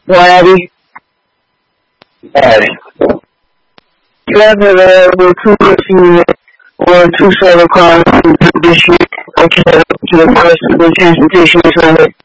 Abby. Abby. Together there were 2 receivers or 2 server cars this year. I came to the bus with transportation service.